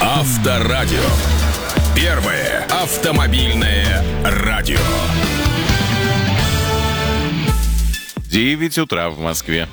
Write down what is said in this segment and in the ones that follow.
Авторадио. Первое автомобильное радио. 9 утра в Москве.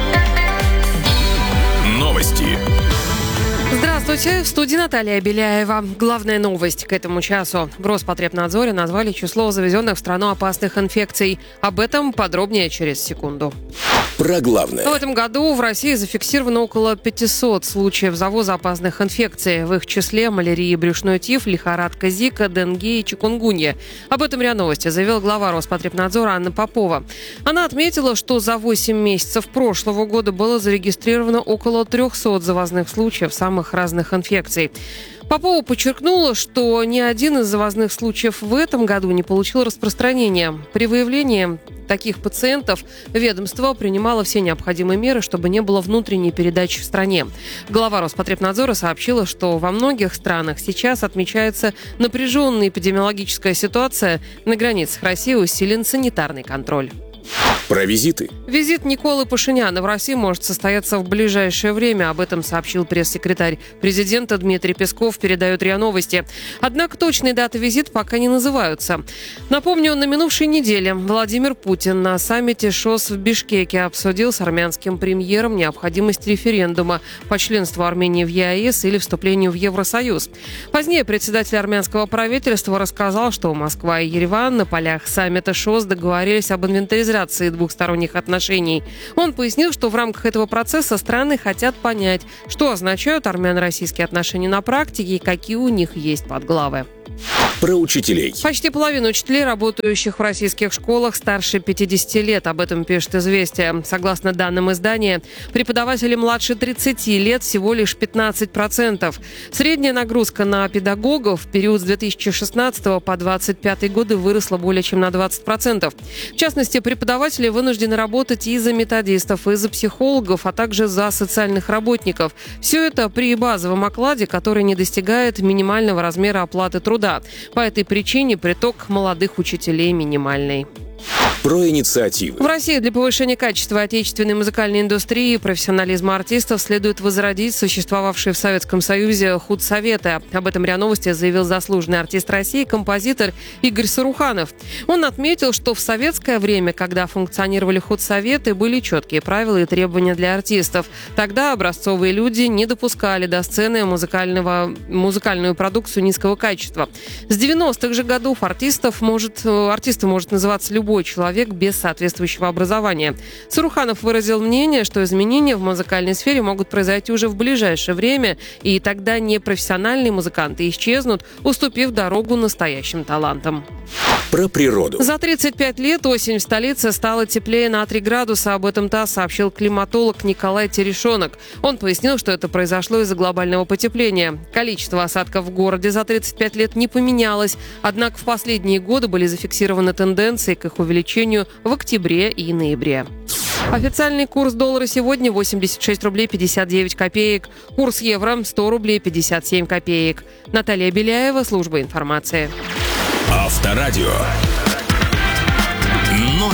Новости. Здравствуйте, в студии Наталья Беляева. Главная новость к этому часу. В Роспотребнадзоре назвали число завезенных в страну опасных инфекций. Об этом подробнее через секунду. Про главное. В этом году в России зафиксировано около 500 случаев завоза опасных инфекций. В их числе малярия, брюшной тиф, лихорадка Зика, денге и чикунгунья. Об этом РИА Новости заявила глава Роспотребнадзора Анна Попова. Она отметила, что за 8 месяцев прошлого года было зарегистрировано около 300 завозных случаев самых разных инфекций. Попова подчеркнула, что ни один из завозных случаев в этом году не получил распространения. При выявлении таких пациентов ведомство принимало все необходимые меры, чтобы не было внутренней передачи в стране. Глава Роспотребнадзора сообщила, что во многих странах сейчас отмечается напряженная эпидемиологическая ситуация. На границах России усилен санитарный контроль. Про визиты. Визит Николы Пашиняна в Россию может состояться в ближайшее время. Об этом сообщил пресс-секретарь президента Дмитрий Песков, передает РИА Новости. Однако точные даты визита пока не называются. Напомню, на минувшей неделе Владимир Путин на саммите ШОС в Бишкеке обсудил с армянским премьером необходимость референдума по членству Армении в ЕАЭС или вступлению в Евросоюз. Позднее председатель армянского правительства рассказал, что Москва и Ереван на полях саммита ШОС договорились об инвентаризации двухсторонних отношений. Он пояснил, что в рамках этого процесса страны хотят понять, что означают армяно-российские отношения на практике и какие у них есть подглавы. Про учителей. Почти половина учителей, работающих в российских школах, старше 50 лет. Об этом пишет «Известия». Согласно данным издания, преподаватели младше 30 лет всего лишь 15%. Средняя нагрузка на педагогов в период с 2016 по 2025 годы выросла более чем на 20%. В частности, преподаватели вынуждены работать и за методистов, и за психологов, а также за социальных работников. Все это при базовом окладе, который не достигает минимального размера оплаты труда. По этой причине приток молодых учителей минимальный. Про инициативы. В России для повышения качества отечественной музыкальной индустрии и профессионализма артистов следует возродить существовавшие в Советском Союзе худсоветы. Об этом РИА Новости заявил заслуженный артист России, композитор Игорь Саруханов. Он отметил, что в советское время, когда функционировали худсоветы, были четкие правила и требования для артистов. Тогда образцовые люди не допускали до сцены музыкальную продукцию низкого качества. С 90-х же годов артистом может называться любой человек без соответствующего образования. Саруханов выразил мнение, что изменения в музыкальной сфере могут произойти уже в ближайшее время, и тогда непрофессиональные музыканты исчезнут, уступив дорогу настоящим талантам. Про природу. За 35 лет осень в столице стала теплее на 3 градуса. Об этом ТАСС сообщил климатолог Николай Терешонок. Он пояснил, что это произошло из-за глобального потепления. Количество осадков в городе за 35 лет не поменялось. Однако в последние годы были зафиксированы тенденции к их увеличению в октябре и ноябре. Официальный курс доллара сегодня 86 рублей 59 копеек. Курс евро 100 рублей 57 копеек. Наталья Беляева, служба информации. Авторадио.